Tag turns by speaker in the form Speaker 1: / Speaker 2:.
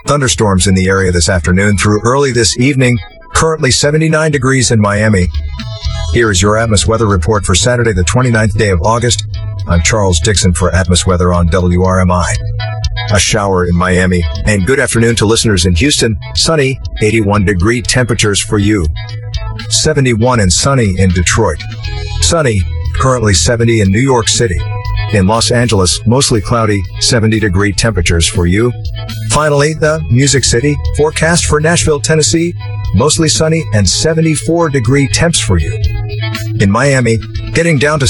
Speaker 1: Thunderstorms in the area this afternoon through early this evening. Currently 79 degrees in Miami. Here is your Atmos weather report for Saturday, the 29th day of August. I'm Charles Dixon for Atmos Weather on WRMI. A shower in Miami. And good afternoon to listeners in Houston. Sunny, 81-degree temperatures for you. 71 and sunny in Detroit. Sunny, currently 70 in New York City. In Los Angeles, mostly cloudy, 70-degree temperatures for you. Finally, the Music City forecast for Nashville, Tennessee, mostly sunny and 74-degree temps for you. In Miami, getting down to